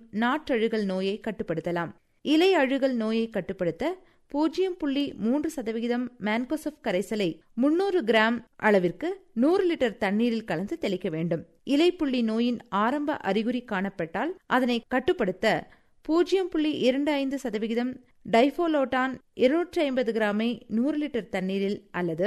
நாற்றழுகல் நோயை கட்டுப்படுத்தலாம். இலை அழுகல் நோயை கட்டுப்படுத்த 0.3% மான்கோசெப் கரைசலை 300 கிராம் அளவிற்கு 100 லிட்டர் தண்ணீரில் கலந்து தெளிக்க வேண்டும். இலைப்புள்ளி நோயின் ஆரம்ப அறிகுறி காணப்பட்டால் அதனை கட்டுப்படுத்த 0.25% டைஃபோலோட்டான் 250 கிராமை 100 லிட்டர் தண்ணீரில் அல்லது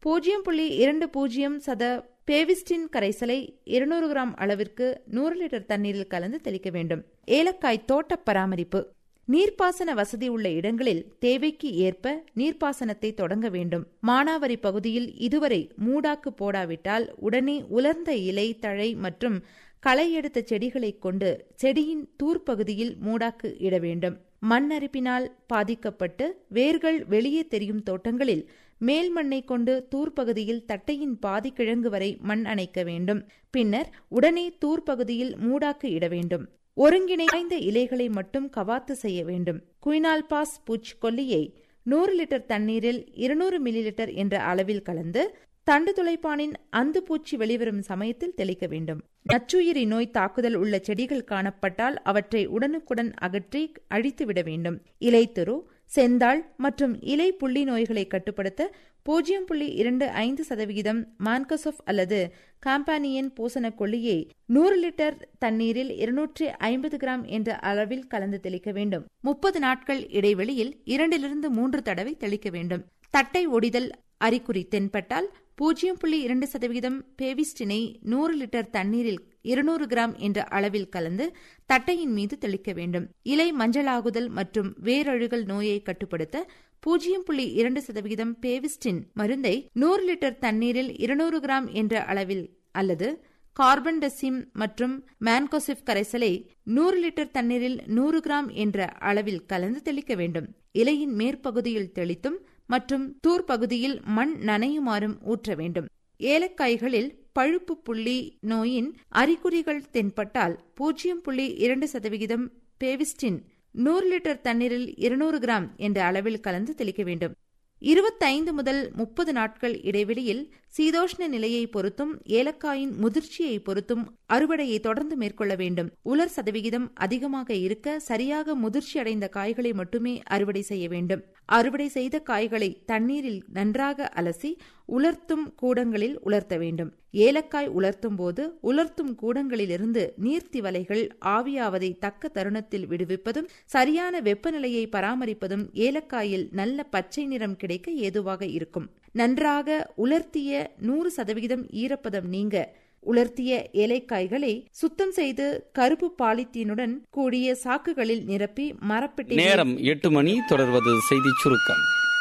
0.20% பேவிஸ்டின் கரைசலை 200 கிராம் அளவிற்கு 100 லிட்டர் தண்ணீரில் கலந்து தெளிக்க வேண்டும். ஏலக்காய் தோட்ட பராமரிப்பு. நீர்ப்பாசன வசதி உள்ள இடங்களில் தேவைக்கு ஏற்ப நீர்ப்பாசனத்தை தொடங்க வேண்டும். மானாவாரி பகுதியில் இதுவரை மூடாக்கு போடாவிட்டால் உடனே உலர்ந்த இலை, தழை மற்றும் களை எடுத்த செடிகளை கொண்டு செடியின் தூர்ப்பகுதியில் மூடாக்கு இட வேண்டும். மண் அரிப்பினால் பாதிக்கப்பட்டு வேர்கள் வெளியே தெரியும் தோட்டங்களில் மேல் மண்ணை கொண்டு தூர்ப்பகுதியில் தட்டையின் பாதி கிழங்கு வரை மண் அணைக்க வேண்டும். பின்னர் உடனே தூர்ப்பகுதியில் மூடாக்கு இட வேண்டும். ஒருங்கிணைந்த இலைகளை மட்டும் கவாத்து செய்ய வேண்டும். குயினால்பாஸ் பூச்சிக்கொல்லியை 100 லிட்டர் தண்ணீரில் 200 மில்லிலிட்டர் என்ற அளவில் கலந்து தண்டு துளைப்பானின் அந்து பூச்சி வெளிவரும் சமயத்தில் தெளிக்க வேண்டும். நச்சுயிரி நோய் தாக்குதல் உள்ள செடிகள் காணப்பட்டால் அவற்றை உடனுக்குடன் அகற்றி அழித்துவிட வேண்டும். இலைத்துரு, செந்தாள் மற்றும் இலை புள்ளி நோய்களை கட்டுப்படுத்த 0.25% மான்கோசெப் அல்லது காம்பானியன் பூசண கொல்லியை 100 லிட்டர் தண்ணீரில் 250 கிராம் என்ற அளவில் கலந்து தெளிக்க வேண்டும். 30 நாட்கள் இடைவெளியில் 2-3 தடவை தெளிக்க வேண்டும். தட்டை ஒடிதல் அறிகுறி தென்பட்டால் 0.2% பேவிஸ்டினை 100 லிட்டர் தண்ணீரில் 200 கிராம் என்ற அளவில் கலந்து தட்டையின் மீது தெளிக்க வேண்டும். இலை மஞ்சளாகுதல் மற்றும் வேரழுகல் நோயை கட்டுப்படுத்த 0.2% பேவிஸ்டின் மருந்தை 100 லிட்டர் தண்ணீரில் 200 கிராம் என்ற அளவில் அல்லது கார்பன்டசிம் மற்றும் மான்கோசெப் கரைசலை 100 லிட்டர் தண்ணீரில் 100 கிராம் என்ற அளவில் கலந்து தெளிக்க வேண்டும். இலையின் மேற்பகுதியில் தெளித்தும் மற்றும் தூர்ப்பகுதியில் மண் நனையுமாறும் ஊற்ற வேண்டும். ஏலக்காய்களில் பழுப்பு புள்ளி நோயின் அறிகுறிகள் தென்பட்டால் 0.2% பேவிஸ்டின் 100 லிட்டர் தண்ணீரில் 200 கிராம் என்ற அளவில் கலந்து தெளிக்க வேண்டும். 25 முதல் 30 நாட்கள் இடைவெளியில் சீதோஷ்ண நிலையை பொறுத்தும் ஏலக்காயின் முதிர்ச்சியை பொறுத்தும் அறுவடையை தொடர்ந்து மேற்கொள்ள வேண்டும். உலர் சதவிகிதம் அதிகமாக இருக்க சரியாக முதிர்ச்சி அடைந்த காய்களை மட்டுமே அறுவடை செய்ய வேண்டும். அறுவடை செய்த காய்களை தண்ணீரில் நன்றாக அலசி உலர்த்தும் கூடங்களில் உலர்த்த வேண்டும். ஏலக்காய் உலர்த்தும் போது உலர்த்தும் கூடங்களிலிருந்து நீர்த்தி வலைகள் ஆவியாவதை தக்க தருணத்தில் விடுவிப்பதும் சரியான வெப்பநிலையை பராமரிப்பதும் ஏலக்காயில் நல்ல பச்சை நிறம் கிடைக்க ஏதுவாக இருக்கும். நன்றாக உலர்த்திய 100% ஈரப்பதம் நீங்க உலர்த்திய ஏலக்காய்களை சுத்தம் செய்து கருப்பு பாலித்தீனுடன் கூடிய சாக்குகளில் நிரப்பி மரப்பெட்டி. நேரம் 8 மணி. தொடர்வது செய்தி சுருக்கம்.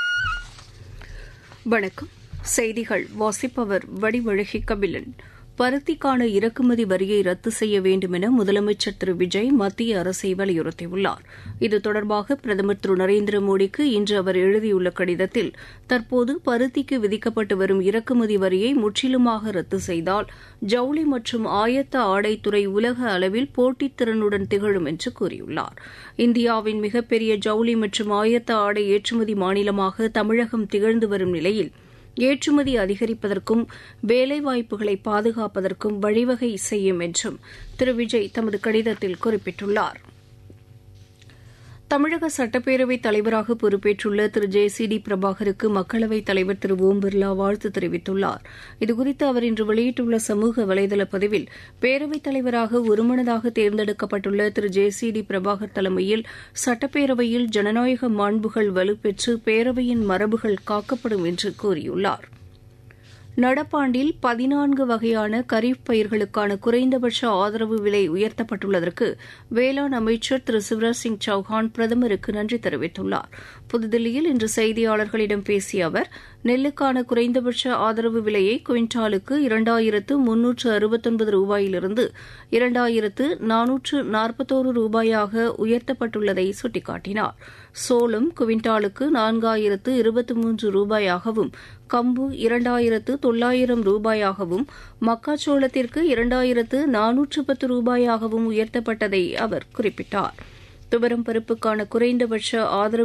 வணக்கம். செய்திகள் வாசிப்பவர் வடிவழகி கபிலன். பருத்திக்கான இறக்குமதி வரியை ரத்து செய்ய வேண்டும் என முதலமைச்சர் திரு விஜய் மத்திய அரசை வலியுறுத்தியுள்ளார். இது தொடர்பாக பிரதமர் திரு நரேந்திர மோடிக்கு இன்று அவர் எழுதியுள்ள கடிதத்தில் தற்போது பருத்திக்கு விதிக்கப்பட்டு வரும் இறக்குமதி வரியை முற்றிலுமாக ரத்து செய்தால் ஜவுளி மற்றும் ஆயத்த ஆடைத்துறை உலக அளவில் போட்டித்திறனுடன் திகழும் என்று கூறியுள்ளார். இந்தியாவின் மிகப்பெரிய ஜவுளி மற்றும் ஆயத்த ஆடை ஏற்றுமதி மாநிலமாக தமிழகம் திகழ்ந்து வரும் நிலையில் ஏற்றுமதி அதிகரிப்பதற்கும் வேலைவாய்ப்புகளை பாதுகாப்பதற்கும் வழிவகை செய்யும் என்றும் திரு விஜய் தமது கடிதத்தில் குறிப்பிட்டுள்ளார். தமிழக சட்டப்பேரவைத் தலைவராக பொறுப்பேற்றுள்ள திரு ஜே.சி.டி. பிரபாகருக்கு மக்களவைத் தலைவர் திரு ஓம் பிர்லா வாழ்த்து தெரிவித்துள்ளார். இதுகுறித்து அவர் இன்று வெளியிட்டுள்ள சமூக வலைதள பதிவில் பேரவைத் தலைவராக ஒருமனதாக தேர்ந்தெடுக்கப்பட்டுள்ள திரு ஜே.சி.டி. பிரபாகர் தலைமையில் சட்டப்பேரவையில் ஜனநாயக மாண்புகள் வலுப்பெற்று பேரவையின் மரபுகள் காக்கப்படும் என்று கூறியுள்ளார். நடப்பாண்டில் 14 வகையான கரீப் பயிர்களுக்கான குறைந்தபட்ச ஆதரவு விலை உயர்த்தப்பட்டுள்ளதற்கு வேளாண் அமைச்சர் திரு சிவராஜ் சிங் சௌஹான் பிரதமருக்கு நன்றி தெரிவித்துள்ளார். புதுதில்லியில் இன்று செய்தியாளர்களிடம் பேசிய அவர் நெல்லுக்கான குறைந்தபட்ச ஆதரவு விலையை குவிண்டாலுக்கு 2369 ரூபாயிலிருந்து 2441 ரூபாயாக உயர்த்தப்பட்டுள்ளதை சுட்டிக்காட்டினார். சோளம் குவிண்டாலுக்கு 4023 ரூபாயாகவும் கம்பு 2900 ரூபாயாகவும் மக்காச்சோளத்திற்கு 2410 ரூபாயாகவும் உயர்த்தப்பட்டதை அவர் குறிப்பிட்டார். துவரம் பருப்புக்கான குறைந்தபட்ச ஆதரவு